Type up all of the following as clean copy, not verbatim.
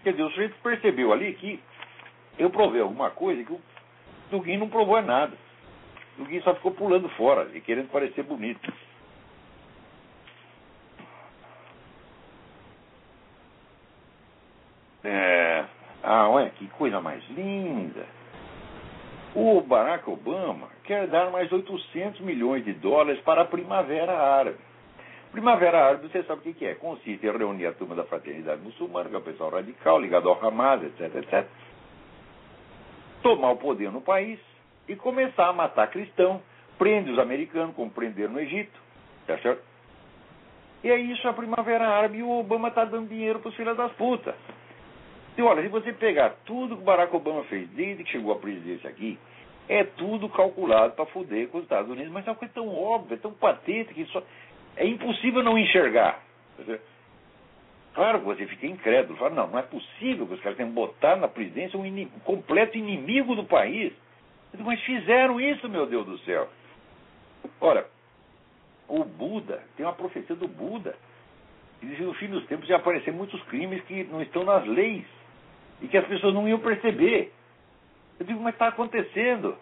Quer dizer, o sujeito percebeu ali que eu provei alguma coisa que o Dugin não provou nada. O Dugin só ficou pulando fora e querendo parecer bonito. Olha que coisa mais linda. O Barack Obama quer dar mais 800 milhões de dólares para a Primavera Árabe. Primavera Árabe, você sabe o que é? Consiste em reunir a turma da fraternidade muçulmana, que é o pessoal radical, ligado ao Hamas, etc, etc. Tomar o poder no país e começar a matar cristão, prende os americanos, como prenderam no Egito, tá certo? E é isso a Primavera Árabe, e o Obama está dando dinheiro para os filhos das putas. E olha, se você pegar tudo que o Barack Obama fez desde que chegou à presidência aqui, é tudo calculado para foder com os Estados Unidos, mas é uma coisa tão óbvia, tão patente, que só é impossível não enxergar. Claro que você fica incrédulo, fala, não é possível que os caras tenham botado na presidência um completo inimigo do país. Mas fizeram isso, meu Deus do céu. Olha, o Buda, tem uma profecia do Buda, que diz que no fim dos tempos ia aparecer muitos crimes que não estão nas leis e que as pessoas não iam perceber. Eu digo, mas está acontecendo.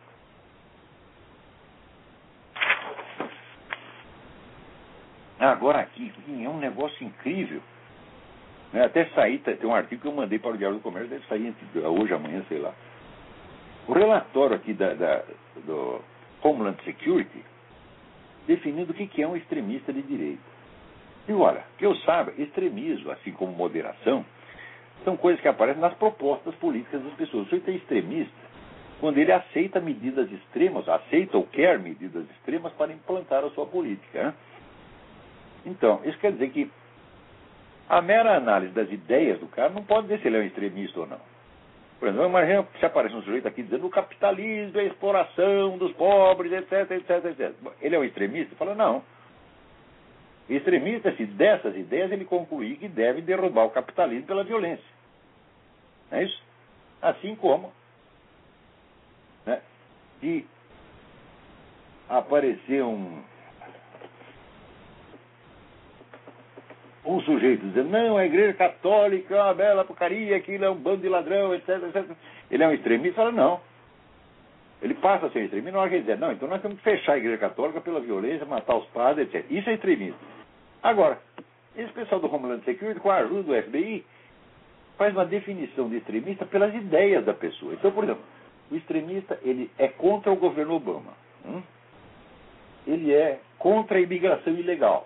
Agora aqui é um negócio incrível. Até sair, tem um artigo que eu mandei para o Diário do Comércio, deve sair hoje, amanhã, sei lá. O relatório aqui do Homeland Security definindo o que é um extremista de direita. E olha, que eu saiba, extremismo, assim como moderação, são coisas que aparecem nas propostas políticas das pessoas. O sujeito é extremista quando ele aceita medidas extremas, aceita ou quer medidas extremas para implantar a sua política. Então, isso quer dizer que a mera análise das ideias do cara não pode dizer se ele é um extremista ou não. Por exemplo, imagina se aparece um sujeito aqui dizendo o capitalismo é a exploração dos pobres, etc, etc, etc. Ele é um extremista? Fala, não. Extremista, se dessas ideias ele concluir que deve derrubar o capitalismo pela violência. Não é isso? Assim como se aparecer um sujeito dizendo, não, a igreja católica é uma bela porcaria, aquilo é um bando de ladrão, etc, etc. Ele é um extremista? Fala, não. Ele passa a ser extremista, na hora que ele diz, não, então nós temos que fechar a igreja católica pela violência, matar os padres, etc. Isso é extremismo. Agora, esse pessoal do Homeland Security, com a ajuda do FBI, faz uma definição de extremista pelas ideias da pessoa. Então, por exemplo, o extremista, ele é contra o governo Obama. Ele é contra a imigração ilegal.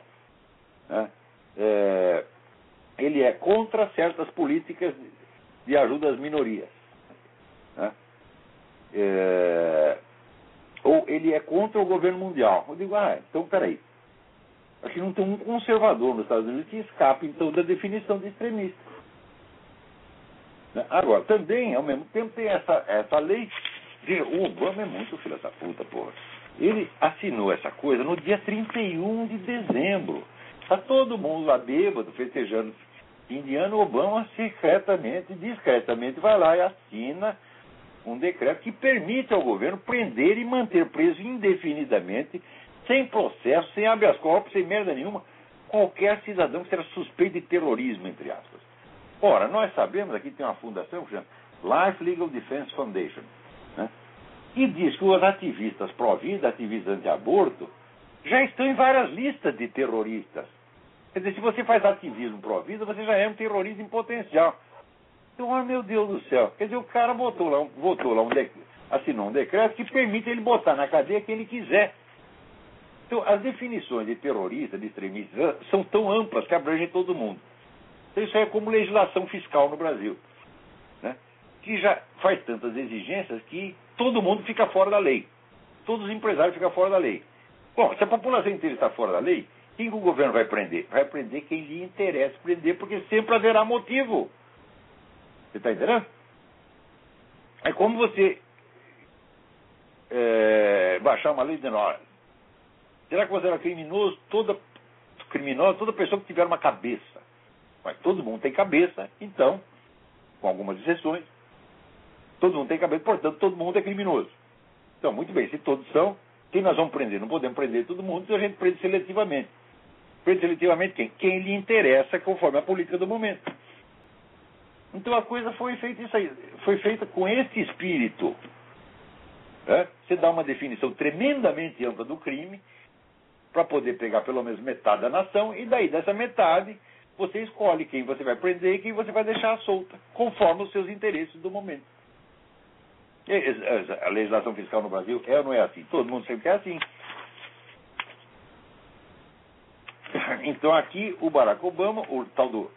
Ele é contra certas políticas de ajuda às minorias. Ou ele é contra o governo mundial. Eu digo, então peraí. Acho que não tem um conservador nos Estados Unidos que escape, então, da definição de extremista. Agora, também, ao mesmo tempo, tem essa lei. O Obama é muito filho da puta, porra. Ele assinou essa coisa no dia 31 de dezembro. Está todo mundo lá bêbado, festejando fim de ano. O Obama secretamente, discretamente, vai lá e assina um decreto que permite ao governo prender e manter preso indefinidamente, sem processo, sem habeas corpus, sem merda nenhuma, qualquer cidadão que seja suspeito de terrorismo, entre aspas. Ora, nós sabemos, aqui tem uma fundação que chama Life Legal Defense Foundation, que diz que os ativistas pró-vida, ativistas anti-aborto, já estão em várias listas de terroristas. Quer dizer, se você faz ativismo pró-vida, você já é um terrorista em potencial. Então, meu Deus do céu. Quer dizer, o cara assinou um decreto que permite ele botar na cadeia quem ele quiser. Então, as definições de terrorista, de extremista, são tão amplas que abrangem todo mundo. Então, isso é como legislação fiscal no Brasil, que já faz tantas exigências que todo mundo fica fora da lei. Todos os empresários ficam fora da lei. Bom, se a população inteira está fora da lei, quem o governo vai prender? Vai prender quem lhe interessa prender, porque sempre haverá motivo. Você está entendendo? É como você baixar uma lei dizendo, olha, será que você era criminoso? Toda pessoa que tiver uma cabeça. Mas todo mundo tem cabeça, então, com algumas exceções, todo mundo tem cabeça, portanto, todo mundo é criminoso. Então, muito bem, se todos são, quem nós vamos prender? Não podemos prender todo mundo, então a gente prende seletivamente. Prende seletivamente quem? Quem lhe interessa conforme a política do momento. Então a coisa foi feita isso aí, foi feita com esse espírito. Né? Você dá uma definição tremendamente ampla do crime para poder pegar pelo menos metade da nação, e daí dessa metade você escolhe quem você vai prender e quem você vai deixar solta, conforme os seus interesses do momento. A legislação fiscal no Brasil é ou não é assim? Todo mundo sempre é assim. Então aqui o Barack Obama, o tal do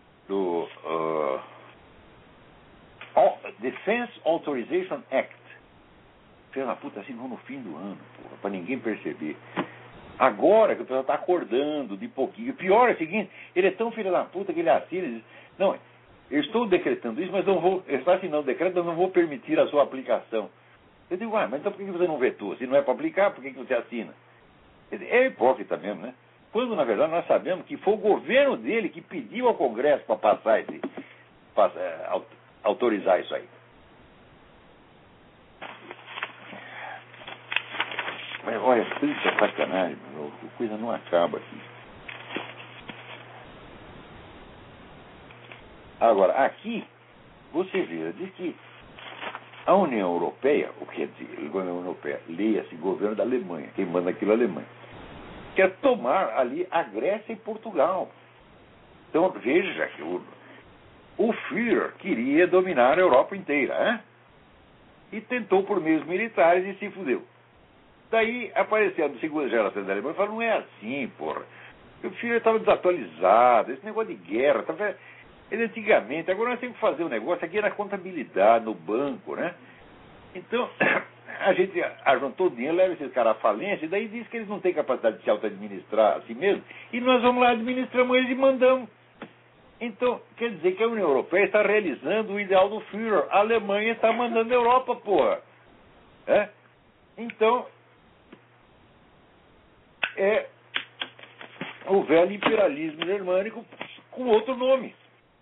Defense Authorization Act, filho da puta, assinou no fim do ano, porra, para ninguém perceber. Agora que o pessoal está acordando de pouquinho. O pior é o seguinte, ele é tão filho da puta que ele assina e diz, não, eu estou decretando isso, mas não vou, eu estou assinando o decreto, mas não vou permitir a sua aplicação. Eu digo, mas então por que você não vetou? Se não é para aplicar, por que você assina? É hipócrita mesmo, né? Quando, na verdade, nós sabemos que foi o governo dele que pediu ao Congresso para autorizar isso aí. Mas, olha, tanta sacanagem, a coisa não acaba aqui. Agora, aqui, você vê, diz que a União Europeia, o que quer dizer, a União Europeia, leia-se governo da Alemanha, quem manda aquilo é a Alemanha, quer tomar ali a Grécia e Portugal. Então, veja que o Führer queria dominar a Europa inteira, né? E tentou por meios militares e se fudeu. Daí apareceu a segunda geração da Alemanha e falou, não é assim, porra. O Führer estava desatualizado, esse negócio de guerra, ele antigamente, agora nós temos que fazer um negócio aqui na contabilidade, no banco, né? Então, a gente ajuntou dinheiro, leva esses caras à falência, e daí diz que eles não têm capacidade de se auto-administrar a si mesmo, e nós vamos lá, administramos eles e mandamos. Então, quer dizer que a União Europeia está realizando o ideal do Führer. A Alemanha está mandando a Europa, porra. É? Então, é o velho imperialismo germânico com outro nome.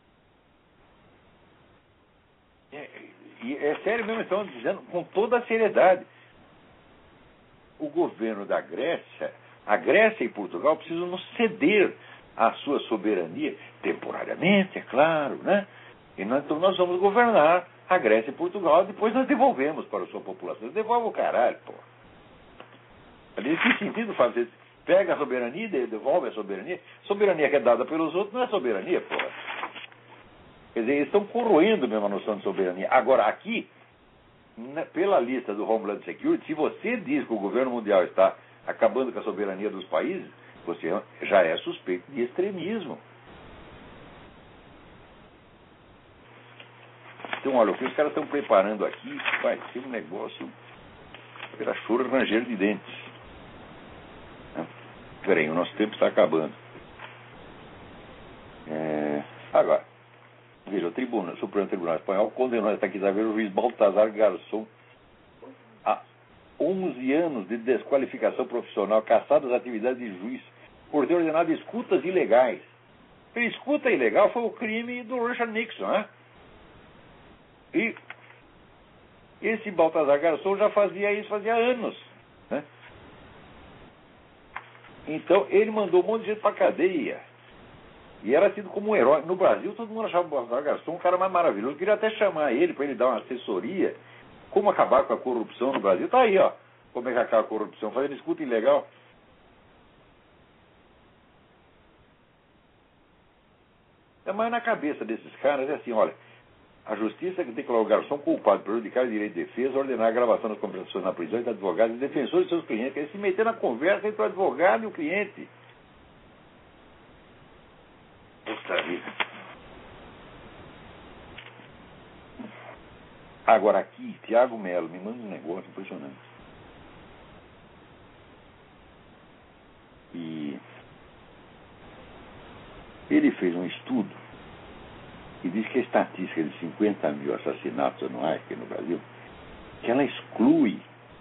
E é sério mesmo, estão dizendo com toda a seriedade. O governo da Grécia, a Grécia e Portugal precisam nos ceder a sua soberania, temporariamente, é claro, né? Então nós vamos governar a Grécia e Portugal, depois nós devolvemos para a sua população. Devolve o caralho, pô. Ali, que sentido faz isso? Pega a soberania e devolve a soberania. Soberania que é dada pelos outros não é soberania, pô. Quer dizer, eles estão corroendo mesmo a noção de soberania. Agora, aqui, pela lista do Homeland Security, se você diz que o governo mundial está acabando com a soberania dos países, você já é suspeito de extremismo. Então, olha, o que os caras estão preparando aqui vai ser um negócio para choro ranger de dentes. Peraí, o nosso tempo está acabando. Agora, veja, o Supremo Tribunal Espanhol condenou esta quinta-feira o juiz Baltazar Garzón a 11 anos de desqualificação profissional, cassado das atividades de juiz, por ter ordenado escutas ilegais. A escuta ilegal foi o crime do Richard Nixon, né? E esse Baltazar Garzón já fazia isso fazia anos, né? Então ele mandou um monte de gente para a cadeia e era tido como um herói. No Brasil todo mundo achava o Baltazar Garzón um cara mais maravilhoso. Eu queria até chamar ele para ele dar uma assessoria como acabar com a corrupção no Brasil. Tá aí, ó, como é que acaba a corrupção, fazendo escuta ilegal. Mas na cabeça desses caras é assim, olha, a justiça que declarou o Garzón culpado por prejudicar o direito de defesa, ordenar a gravação das conversações na prisão de advogados e defensores de seus clientes, quer se meter na conversa entre o advogado e o cliente. Puta vida. Agora aqui, Tiago Melo me manda um negócio impressionante. E ele fez um estudo e diz que a estatística de 50 mil assassinatos anuais aqui no Brasil, que ela exclui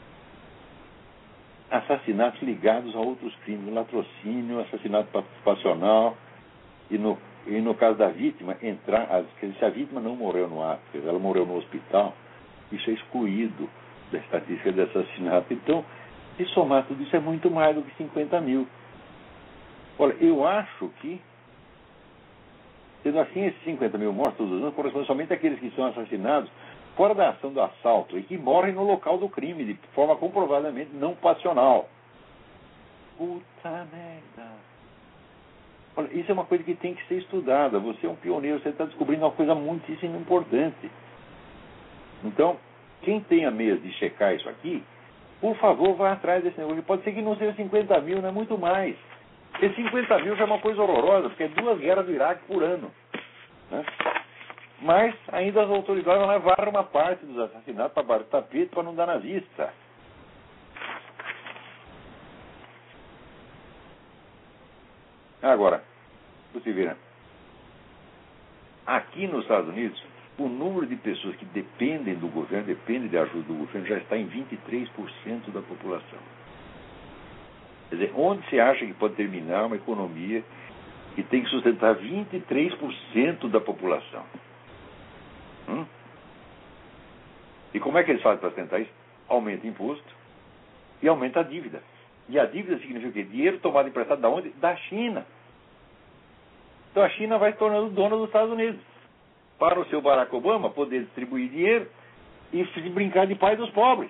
assassinatos ligados a outros crimes, latrocínio, assassinato passional, e no caso da vítima, se a vítima não morreu no ato, ela morreu no hospital, isso é excluído da estatística de assassinato. Então, se somar tudo isso é muito mais do que 50 mil. Olha, eu acho que Sendo assim, esses 50 mil mortos todos os anos correspondem somente àqueles que são assassinados fora da ação do assalto e que morrem no local do crime, de forma comprovadamente não passional. Puta merda. Olha, isso é uma coisa que tem que ser estudada. Você é um pioneiro, você está descobrindo uma coisa muitíssimo importante. Então, quem tenha meios de checar isso aqui, por favor, vá atrás desse negócio. Pode ser que não seja 50 mil, não é muito mais. Porque 50 mil já é uma coisa horrorosa, porque é 2 guerras do Iraque por ano. Né? Mas ainda as autoridades vão levar uma parte dos assassinatos para baixo do tapete para não dar na vista. Agora, você vê, né? Aqui nos Estados Unidos, o número de pessoas que dependem do governo, dependem da ajuda do governo, já está em 23% da população. Quer dizer, onde você acha que pode terminar uma economia que tem que sustentar 23% da população? E como é que eles fazem para sustentar isso? Aumenta o imposto e aumenta a dívida. E a dívida significa o quê? Dinheiro tomado emprestado da onde? Da China. Então a China vai se tornando dona dos Estados Unidos. Para o seu Barack Obama poder distribuir dinheiro e brincar de pai dos pobres.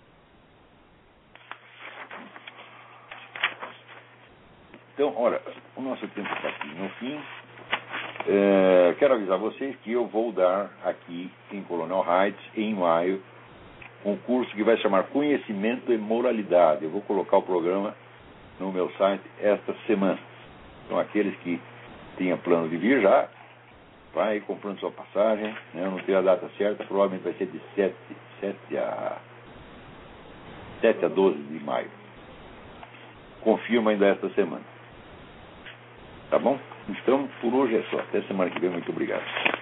Então, olha, o nosso tempo está aqui no fim. Quero avisar vocês que eu vou dar aqui em Colonel Heights, em maio, um curso que vai chamar Conhecimento e Moralidade. Eu vou colocar o programa no meu site esta semana. Então, aqueles que tenham plano de vir já, vai comprando sua passagem. Né? Eu não tenho a data certa, provavelmente vai ser de 7 a 12 de maio. Confirma ainda esta semana. Tá bom? Então, por hoje é só. Até semana que vem. Muito obrigado.